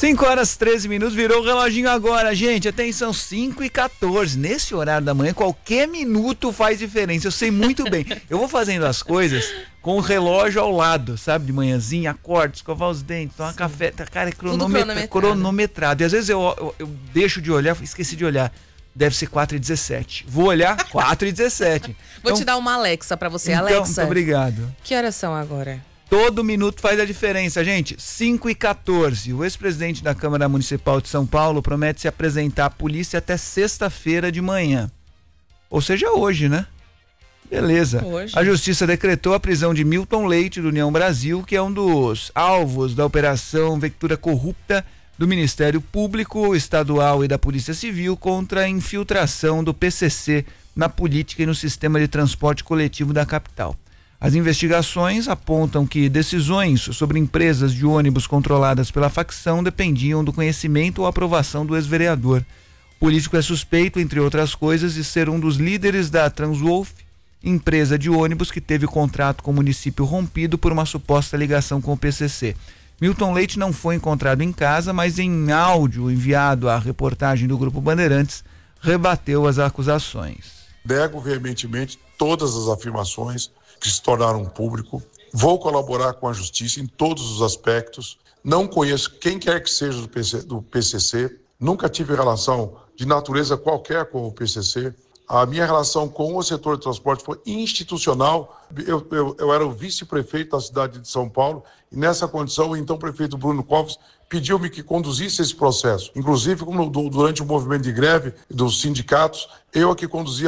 5h13, virou o reloginho agora, gente, atenção, 5h14, nesse horário da manhã, qualquer minuto faz diferença, eu sei muito bem, eu vou fazendo as coisas com o relógio ao lado, sabe, de manhãzinha, acordo, escovar os dentes, tomar café, cara, é cronometrado, e às vezes eu deixo de olhar, esqueci de olhar, deve ser 4h17, vou olhar, 4h17. Vou te dar uma Alexa pra você, então, Alexa. Muito obrigado. Que horas são agora? Todo minuto faz a diferença, gente. 5h14. O ex-presidente da Câmara Municipal de São Paulo promete se apresentar à polícia até sexta-feira de manhã. Ou seja, hoje, né? Beleza. Hoje. A justiça decretou a prisão de Milton Leite, do União Brasil, que é um dos alvos da Operação Vectura Corrupta do Ministério Público Estadual e da Polícia Civil contra a infiltração do PCC na política e no sistema de transporte coletivo da capital. As investigações apontam que decisões sobre empresas de ônibus controladas pela facção dependiam do conhecimento ou aprovação do ex-vereador. O político é suspeito, entre outras coisas, de ser um dos líderes da Transwolf, empresa de ônibus que teve o contrato com o município rompido por uma suposta ligação com o PCC. Milton Leite não foi encontrado em casa, mas em áudio enviado à reportagem do Grupo Bandeirantes, rebateu as acusações. Nego veementemente todas as afirmações que se tornaram público. Vou colaborar com a justiça em todos os aspectos. Não conheço quem quer que seja do PCC. Nunca tive relação de natureza qualquer com o PCC. A minha relação com o setor de transporte foi institucional. Eu era o vice-prefeito da cidade de São Paulo e nessa condição o então prefeito Bruno Covas pediu-me que conduzisse esse processo. Inclusive, durante o movimento de greve dos sindicatos, eu é que conduzia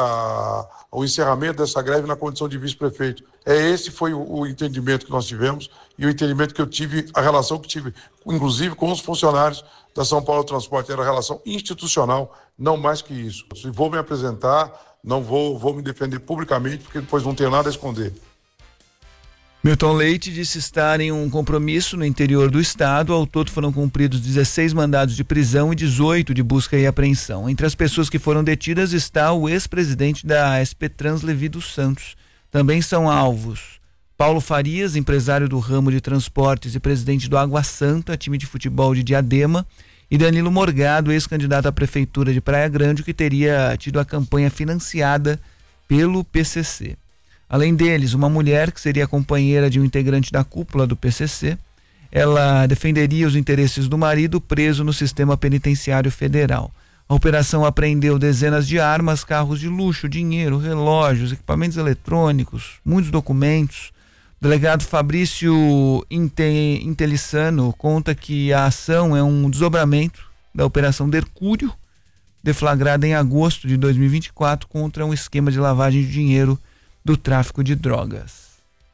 o encerramento dessa greve na condição de vice-prefeito. Esse foi o entendimento que nós tivemos e o entendimento que eu tive, a relação que tive, inclusive com os funcionários da São Paulo Transporte, era relação institucional, não mais que isso. Se vou me apresentar, não vou me defender publicamente, porque depois não tenho nada a esconder. Milton Leite disse estar em um compromisso no interior do estado. Ao todo foram cumpridos 16 mandados de prisão e 18 de busca e apreensão. Entre as pessoas que foram detidas está o ex-presidente da SP Trans, Levi dos Santos. Também são alvos Paulo Farias, empresário do ramo de transportes e presidente do Água Santa, time de futebol de Diadema, e Danilo Morgado, ex-candidato à prefeitura de Praia Grande, que teria tido a campanha financiada pelo PCC. Além deles, uma mulher que seria companheira de um integrante da cúpula do PCC. Ela defenderia os interesses do marido preso no sistema penitenciário federal. A operação apreendeu dezenas de armas, carros de luxo, dinheiro, relógios, equipamentos eletrônicos, muitos documentos. O delegado Fabrício Intelissano conta que a ação é um desdobramento da Operação Dercúrio, deflagrada em agosto de 2024 contra um esquema de lavagem de dinheiro do tráfico de drogas.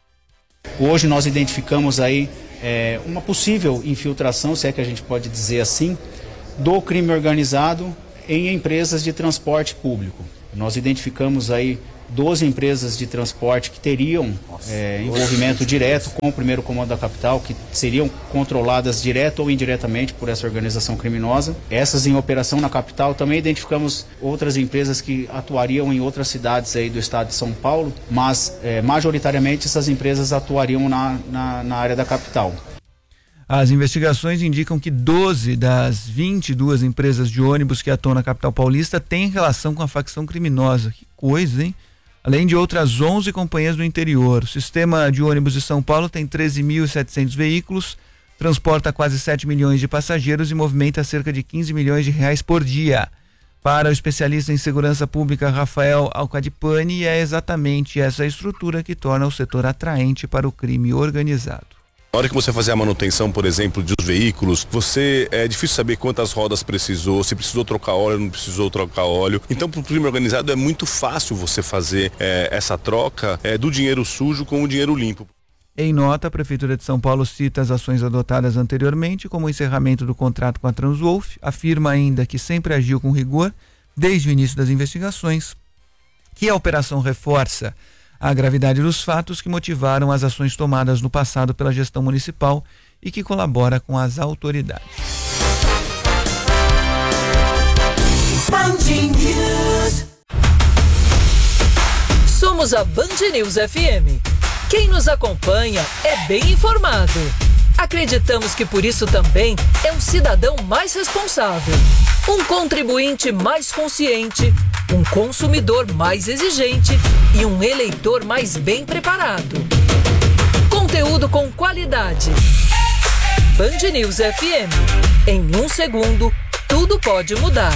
Hoje nós identificamos aí uma possível infiltração, se é que a gente pode dizer assim, do crime organizado em empresas de transporte público. Nós identificamos aí 12 empresas de transporte que teriam envolvimento direto com o primeiro comando da capital, que seriam controladas direto ou indiretamente por essa organização criminosa. Essas em operação na capital. Também identificamos outras empresas que atuariam em outras cidades aí do estado de São Paulo, mas majoritariamente essas empresas atuariam na área da capital. As investigações indicam que 12 das 22 empresas de ônibus que atuam na capital paulista têm relação com a facção criminosa. Que coisa, hein? Além de outras 11 companhias do interior. O sistema de ônibus de São Paulo tem 13.700 veículos, transporta quase 7 milhões de passageiros e movimenta cerca de 15 milhões de reais por dia. Para o especialista em segurança pública Rafael Alcadipani, é exatamente essa estrutura que torna o setor atraente para o crime organizado. Na hora que você fazer a manutenção, por exemplo, dos veículos, é difícil saber quantas rodas precisou, se precisou trocar óleo, não precisou trocar óleo. Então, para o crime organizado é muito fácil você fazer essa troca do dinheiro sujo com o dinheiro limpo. Em nota, a Prefeitura de São Paulo cita as ações adotadas anteriormente, como o encerramento do contrato com a Transwolf, afirma ainda que sempre agiu com rigor desde o início das investigações, que a operação reforça a gravidade dos fatos que motivaram as ações tomadas no passado pela gestão municipal e que colabora com as autoridades. Somos a Band News FM. Quem nos acompanha é bem informado. Acreditamos que por isso também é um cidadão mais responsável, um contribuinte mais consciente, um consumidor mais exigente e um eleitor mais bem preparado. Conteúdo com qualidade. Band News FM. Em 1 segundo, tudo pode mudar.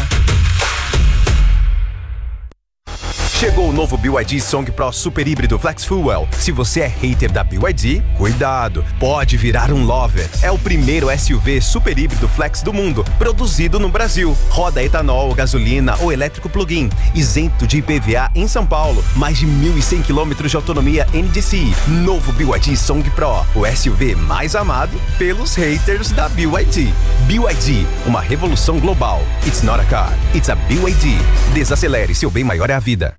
Chegou o novo BYD Song Pro Super Híbrido Flex Fuel. Se você é hater da BYD, cuidado, pode virar um lover. É o primeiro SUV super híbrido flex do mundo, produzido no Brasil. Roda etanol, gasolina ou elétrico plug-in, isento de IPVA em São Paulo. Mais de 1.100 km de autonomia NDCi. Novo BYD Song Pro, o SUV mais amado pelos haters da BYD. BYD, uma revolução global. It's not a car, it's a BYD. Desacelere, seu bem maior é a vida.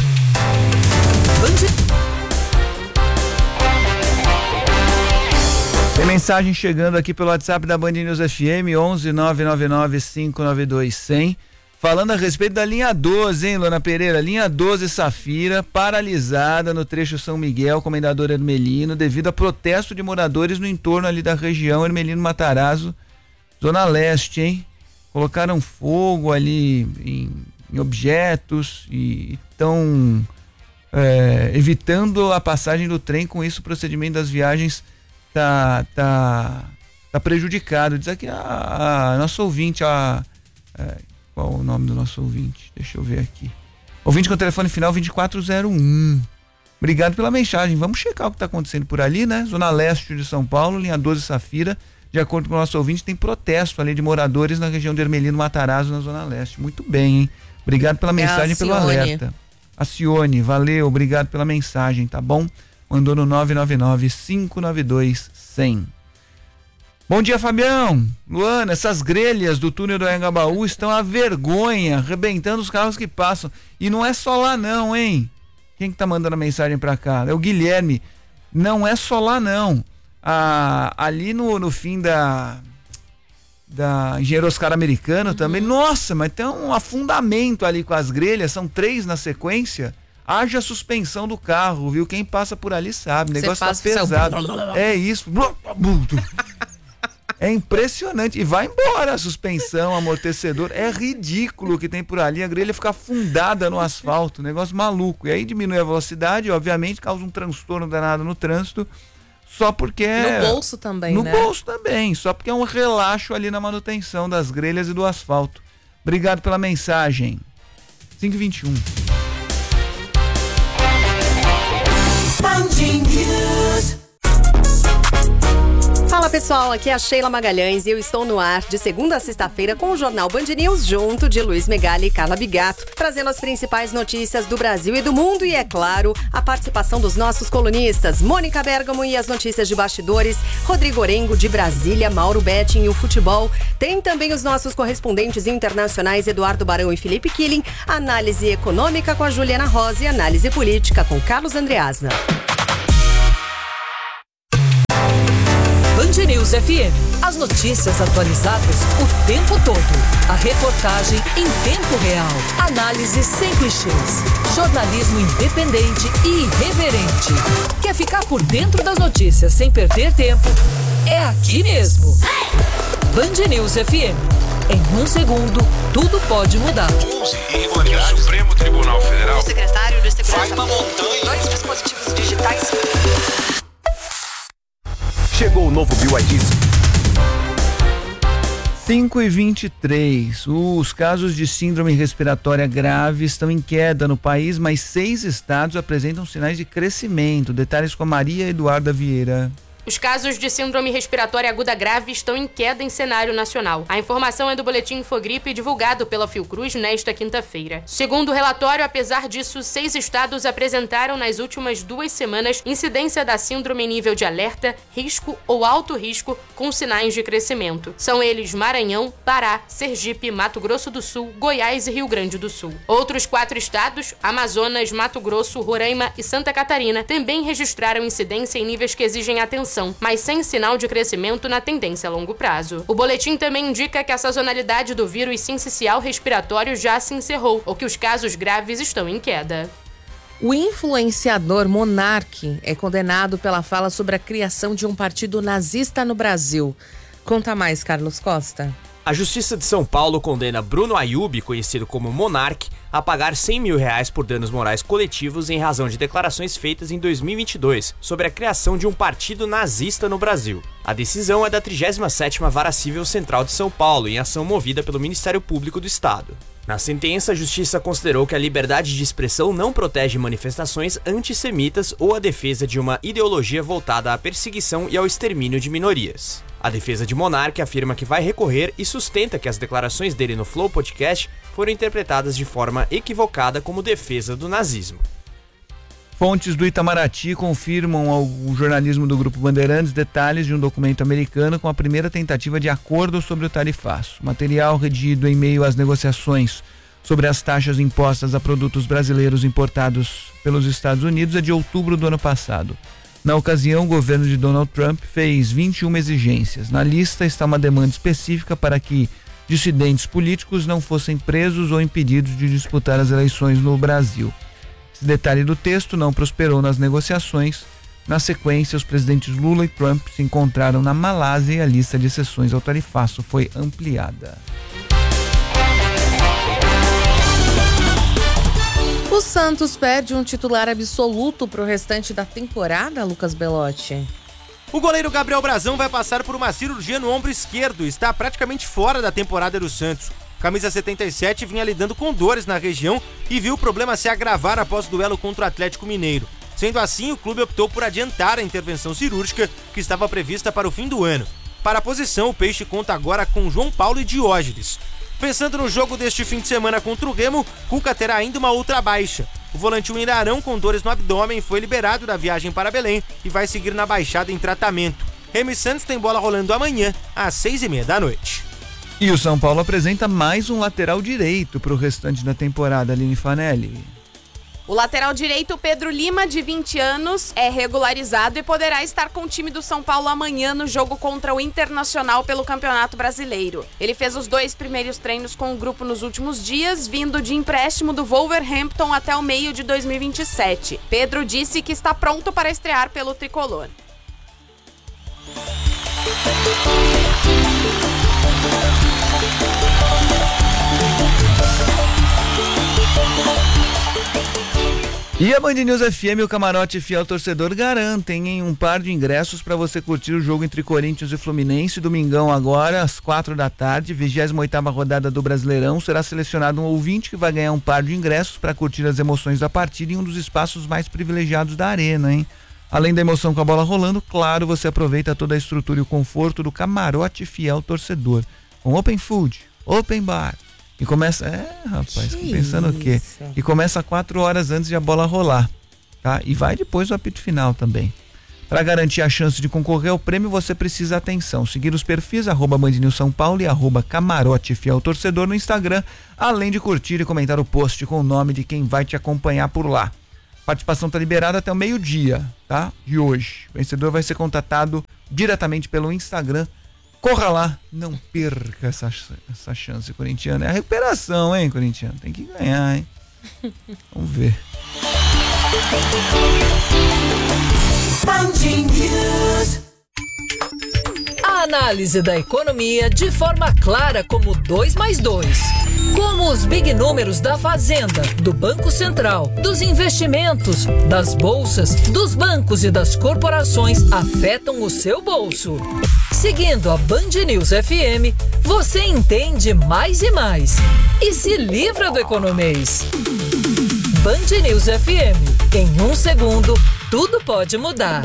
Tem mensagem chegando aqui pelo WhatsApp da Band News FM, 11 999 592 100, falando a respeito da linha 12, hein, Luana Pereira? Linha 12 Safira, paralisada no trecho São Miguel, Comendador Hermelino, devido a protesto de moradores no entorno ali da região Hermelino Matarazzo, Zona Leste, hein? Colocaram fogo ali em objetos e estão evitando a passagem do trem. Com isso, o procedimento das viagens tá prejudicado. Diz aqui a nossa ouvinte, qual o nome do nosso ouvinte? Deixa eu ver aqui. Ouvinte com o telefone final 2401. Obrigado pela mensagem. Vamos checar o que está acontecendo por ali, né? Zona Leste de São Paulo, linha 12 Safira. De acordo com o nosso ouvinte, tem protesto ali de moradores na região de Hermelino Matarazzo, na Zona Leste. Muito bem, hein? Obrigado pela mensagem e pelo alerta. A Cione, valeu, obrigado pela mensagem, tá bom? Mandou no 999-592-100. Bom dia, Fabião. Luana, essas grelhas do túnel do Anhangabaú estão a vergonha, arrebentando os carros que passam. E não é só lá não, hein? Quem que tá mandando a mensagem pra cá? É o Guilherme. Não é só lá não. Ali no fim da Engenheiro Oscar Americano também, nossa, mas tem um afundamento ali com as grelhas, são 3 na sequência, haja suspensão do carro, viu? Quem passa por ali sabe, o negócio tá pesado. É isso. É impressionante, e vai embora a suspensão, amortecedor, é ridículo o que tem por ali, a grelha fica afundada no asfalto, negócio maluco, e aí diminui a velocidade, obviamente causa um transtorno danado no trânsito, só porque no bolso também, né? No bolso também, só porque é um relaxo ali na manutenção das grelhas e do asfalto. Obrigado pela mensagem. 5h21. Fala pessoal, aqui é a Sheila Magalhães e eu estou no ar de segunda a sexta-feira com o Jornal Band News junto de Luiz Megali e Carla Bigato, trazendo as principais notícias do Brasil e do mundo e, é claro, a participação dos nossos colunistas, Mônica Bergamo e as notícias de bastidores, Rodrigo Orengo de Brasília, Mauro Betting e o futebol. Tem também os nossos correspondentes internacionais Eduardo Barão e Felipe Killing, análise econômica com a Juliana Rosa e análise política com Carlos Andreasna. Band News FM. As notícias atualizadas o tempo todo. A reportagem em tempo real. Análise sem clichês. Jornalismo independente e irreverente. Quer ficar por dentro das notícias sem perder tempo? É aqui mesmo. Band News FM. Em 1 segundo, tudo pode mudar. O Supremo Tribunal Federal. O secretário de Segurança. Vai uma montanha. 2 dispositivos digitais. Chegou o novo BYD. 5h23. Os casos de síndrome respiratória grave estão em queda no país, mas 6 estados apresentam sinais de crescimento. Detalhes com a Maria Eduarda Vieira. Os casos de síndrome respiratória aguda grave estão em queda em cenário nacional. A informação é do boletim Infogripe divulgado pela Fiocruz nesta quinta-feira. Segundo o relatório, apesar disso, 6 estados apresentaram nas últimas 2 semanas incidência da síndrome em nível de alerta, risco ou alto risco com sinais de crescimento. São eles Maranhão, Pará, Sergipe, Mato Grosso do Sul, Goiás e Rio Grande do Sul. Outros 4 estados, Amazonas, Mato Grosso, Roraima e Santa Catarina, também registraram incidência em níveis que exigem atenção, mas sem sinal de crescimento na tendência a longo prazo. O boletim também indica que a sazonalidade do vírus sincicial respiratório já se encerrou, ou que os casos graves estão em queda. O influenciador Monark é condenado pela fala sobre a criação de um partido nazista no Brasil. Conta mais, Carlos Costa. A Justiça de São Paulo condena Bruno Ayub, conhecido como Monark, a pagar R$100 mil por danos morais coletivos em razão de declarações feitas em 2022 sobre a criação de um partido nazista no Brasil. A decisão é da 37ª Vara Civil Central de São Paulo, em ação movida pelo Ministério Público do Estado. Na sentença, a Justiça considerou que a liberdade de expressão não protege manifestações antissemitas ou a defesa de uma ideologia voltada à perseguição e ao extermínio de minorias. A defesa de Monark afirma que vai recorrer e sustenta que as declarações dele no Flow Podcast foram interpretadas de forma equivocada como defesa do nazismo. Fontes do Itamaraty confirmam ao jornalismo do Grupo Bandeirantes detalhes de um documento americano com a primeira tentativa de acordo sobre o tarifaço. O material redigido em meio às negociações sobre as taxas impostas a produtos brasileiros importados pelos Estados Unidos é de outubro do ano passado. Na ocasião, o governo de Donald Trump fez 21 exigências. Na lista está uma demanda específica para que dissidentes políticos não fossem presos ou impedidos de disputar as eleições no Brasil. Esse detalhe do texto não prosperou nas negociações. Na sequência, os presidentes Lula e Trump se encontraram na Malásia e a lista de exceções ao tarifaço foi ampliada. O Santos perde um titular absoluto para o restante da temporada, Lucas Belotti. O goleiro Gabriel Brazão vai passar por uma cirurgia no ombro esquerdo e está praticamente fora da temporada do Santos. Camisa 77 vinha lidando com dores na região e viu o problema se agravar após o duelo contra o Atlético Mineiro. Sendo assim, o clube optou por adiantar a intervenção cirúrgica que estava prevista para o fim do ano. Para a posição, o Peixe conta agora com João Paulo e Diógenes. Pensando no jogo deste fim de semana contra o Remo, Cuca terá ainda uma outra baixa. O volante Willian Arão, com dores no abdômen, foi liberado da viagem para Belém e vai seguir na Baixada em tratamento. Remo e Santos tem bola rolando amanhã, às 6h30 da noite. E o São Paulo apresenta mais um lateral direito para o restante da temporada, Aline Fanelli. O lateral direito Pedro Lima, de 20 anos, é regularizado e poderá estar com o time do São Paulo amanhã no jogo contra o Internacional pelo Campeonato Brasileiro. Ele fez os 2 primeiros treinos com o grupo nos últimos dias, vindo de empréstimo do Wolverhampton até o meio de 2027. Pedro disse que está pronto para estrear pelo tricolor. E a Band News FM e o Camarote Fiel Torcedor garantem um par de ingressos para você curtir o jogo entre Corinthians e Fluminense. Domingão agora, às 4h, 28ª rodada do Brasileirão. Será selecionado um ouvinte que vai ganhar um par de ingressos para curtir as emoções da partida em um dos espaços mais privilegiados da arena, hein? Além da emoção com a bola rolando, claro, você aproveita toda a estrutura e o conforto do Camarote Fiel Torcedor. Com open food, open bar. E começa... rapaz, pensando o quê? E começa 4 horas antes de a bola rolar, tá? E vai depois do apito final também. Para garantir a chance de concorrer ao prêmio, você precisa atenção. Seguir os perfis @BandNewsSãoPaulo e @Camarote Fiel Torcedor no Instagram, além de curtir e comentar o post com o nome de quem vai te acompanhar por lá. A participação está liberada até o meio-dia, tá? De hoje. O vencedor vai ser contatado diretamente pelo Instagram. Corra lá, não perca essa chance, corintiano. É a recuperação, hein, corintiano? Tem que ganhar, hein? Vamos ver. A análise da economia de forma clara como 2 mais 2. Como os big números da Fazenda, do Banco Central, dos investimentos, das bolsas, dos bancos e das corporações afetam o seu bolso. Seguindo a Band News FM, você entende mais e mais. E se livra do economês. Band News FM. Em 1 segundo, tudo pode mudar.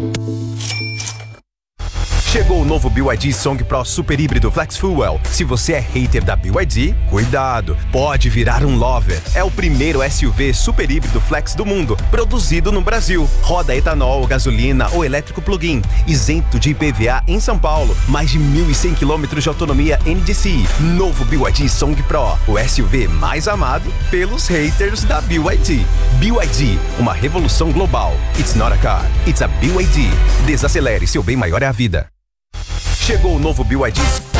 Chegou o novo BYD Song Pro Super Híbrido Flex Fuel. Se você é hater da BYD, cuidado, pode virar um lover. É o primeiro SUV super híbrido flex do mundo, produzido no Brasil. Roda etanol, gasolina ou elétrico plug-in, isento de IPVA em São Paulo. Mais de 1.100 km de autonomia NDCi. Novo BYD Song Pro, o SUV mais amado pelos haters da BYD. BYD, uma revolução global. It's not a car, it's a BYD. Desacelere, seu bem maior é a vida. Chegou o novo BYD